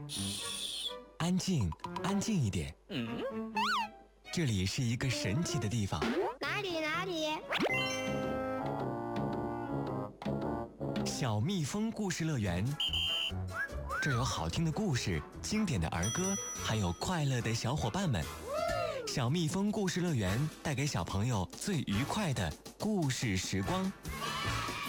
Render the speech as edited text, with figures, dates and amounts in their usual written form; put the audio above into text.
嘘，安静，安静一点。这里是一个神奇的地方。 哪里？ 小蜜蜂故事乐园。这儿有好听的故事、经典的儿歌，还有快乐的小伙伴们。小蜜蜂故事乐园带给小朋友最愉快的故事时光。